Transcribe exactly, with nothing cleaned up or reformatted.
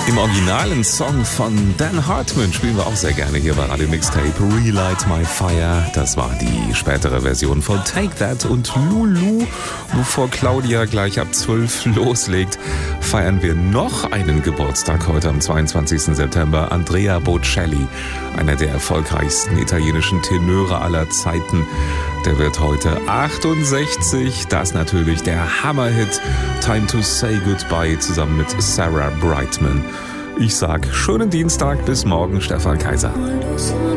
Im originalen Song von Dan Hartman spielen wir auch sehr gerne hier bei Radio Mixtape. Relight My Fire, das war die spätere Version von Take That. Und Lulu, bevor Claudia gleich ab zwölf loslegt, feiern wir noch einen Geburtstag heute am zweiundzwanzigsten September. Andrea Bocelli, einer der erfolgreichsten italienischen Tenöre aller Zeiten. Der wird heute achtundsechzig. Das natürlich der Hammerhit Time to Say Goodbye zusammen mit Sarah Brightman. Ich sag schönen Dienstag, bis morgen, Stefan Kaiser.